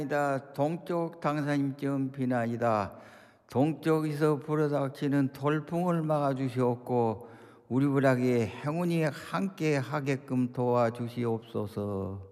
동쪽 당사님쯤 비나이다. 동쪽에서 불어닥치는 돌풍을 막아주시옵고 우리 부락에 행운이 함께 하게끔 도와주시옵소서.